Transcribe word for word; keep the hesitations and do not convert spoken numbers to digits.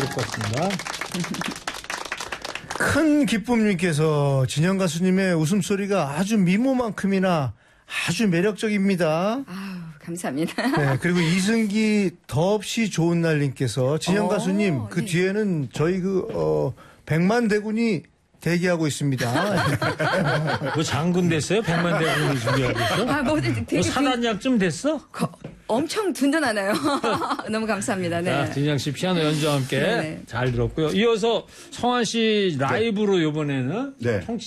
들을 것 같습니다. 큰 기쁨님께서 진영 가수님의 웃음소리가 아주 미모만큼이나 아주 매력적입니다. 아우, 감사합니다. 네, 그리고 이승기 더없이 좋은 날님께서 진영 오, 가수님 그 네. 뒤에는 저희 그 어, 백만 대군이 대기하고 있습니다. 뭐 장군 됐어요? 백만 대군이 준비하고 있어? 아, 뭐 되게 뭐 사단약좀 됐어? 거, 엄청 든든하네요. 너무 감사합니다. 네. 자, 진영 씨 피아노 연주와 함께 네네. 잘 들었고요. 이어서 성환 씨 라이브로 이번에는 네. 청